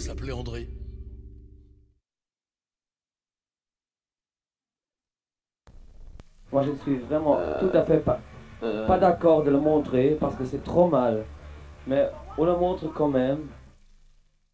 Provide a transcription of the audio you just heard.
Il s'appelait André. Moi, je suis vraiment tout à fait pas d'accord de le montrer parce que c'est trop mal. Mais on le montre quand même